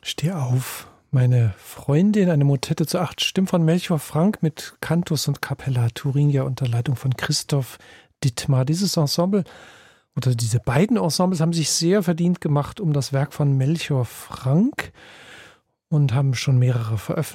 Steh auf, meine Freundin, eine Motette zu 8 Stimmen von Melchior Frank mit Cantus und Capella Thuringia unter Leitung von Christoph Dittmar. Dieses Ensemble oder diese beiden Ensembles haben sich sehr verdient gemacht um das Werk von Melchior Frank und haben schon mehrere Veröffentlichungen